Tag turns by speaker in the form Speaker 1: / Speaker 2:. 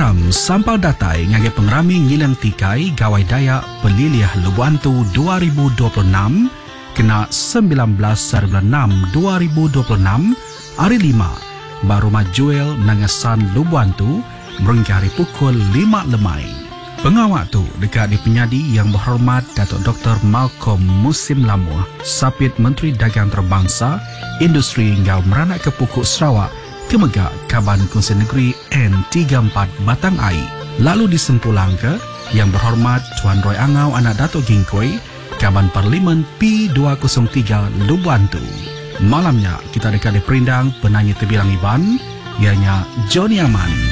Speaker 1: program Sampal Datai ngagi pengerami ngilang tikai Gawai Dayak Peliliah Lubuantu 2026 kena 19/6/2026 hari 5 baru majuel nangasan Lubuantu merengki hari pukul 5 lemai. Pengawak tu dekat di penyadi yang berhormat Datuk Dr. Malcolm Musim Lamuh, Sapit Menteri Dagang Terbangsa, Industri hingga meranak ke Pokok Sarawak, Kemegak Kaban Kongsi Negeri N34 Batang Ai. Lalu disempulang ke yang berhormat Tuan Roy Angau anak Datuk Gingkoi, Kaban Parlimen P203 Lubuantu. Malamnya kita dekat di perindang penanya terbilang Iban, ianya Johnny Aman.